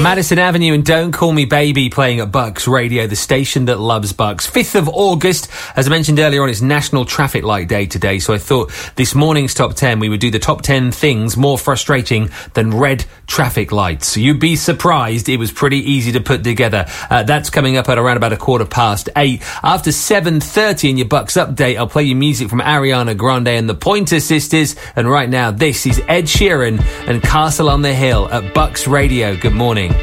Madison Avenue and Don't Call Me Baby playing at Bucks Radio, the station that loves Bucks. 5th of August, as I mentioned earlier on, it's National Traffic Light Day today, so I thought this morning's Top 10, we would do the top 10 things more frustrating than red traffic lights. So you'd be surprised, it was pretty easy to put together. That's coming up at around about 8:15. After 7:30 in your Bucks Update, I'll play you music from Ariana Grande and the Pointer Sisters, and right now, this is Ed Sheeran and Castle on the Hill at Bucks Radio. Good morning.